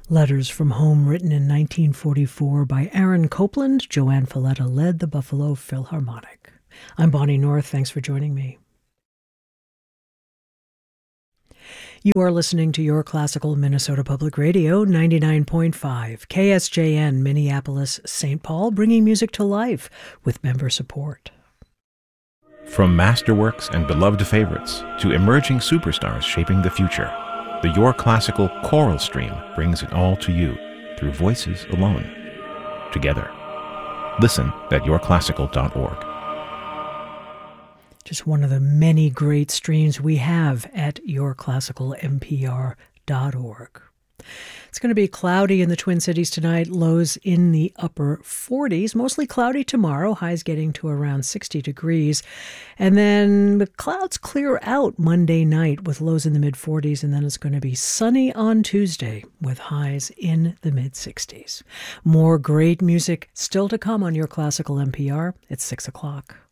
Letters from Home, written in 1944 by Aaron Copland. Joanne Falletta led the Buffalo Philharmonic. I'm Bonnie North. Thanks for joining me. You are listening to Your Classical Minnesota Public Radio, 99.5, KSJN, Minneapolis, St. Paul, bringing music to life with member support. From masterworks and beloved favorites to emerging superstars shaping the future, the Your Classical choral stream brings it all to you through voices alone, together. Listen at yourclassical.org. Just one of the many great streams we have at yourclassicalmpr.org. It's going to be cloudy in the Twin Cities tonight, lows in the upper 40s. Mostly cloudy tomorrow, highs getting to around 60 degrees. And then the clouds clear out Monday night with lows in the mid-40s, and then it's going to be sunny on Tuesday with highs in the mid-60s. More great music still to come on Your Classical NPR at 6 o'clock.